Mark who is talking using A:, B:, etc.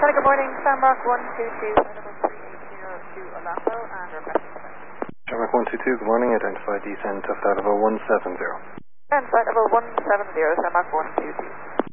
A: Hello, good morning. Shamrock 122, number 380 to Alambo, and requesting descent.
B: Shamrock 122, good morning. Identify descent of that level 170.
A: And flight level 170, Shamrock 122.